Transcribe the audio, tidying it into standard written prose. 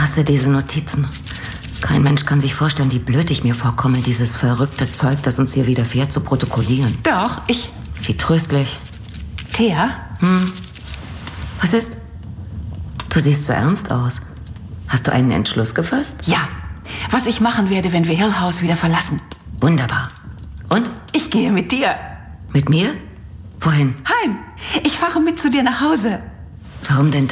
hasse diese Notizen. Kein Mensch kann sich vorstellen, wie blöd ich mir vorkomme, dieses verrückte Zeug, das uns hier widerfährt, zu protokollieren. Doch, Wie tröstlich. Thea? Was ist? Du siehst so ernst aus. Hast du einen Entschluss gefasst? Ja. Was ich machen werde, wenn wir Hill House wieder verlassen. Wunderbar. Und? Ich gehe mit dir. Mit mir? Wohin? Heim. Ich fahre mit zu dir nach Hause. Warum denn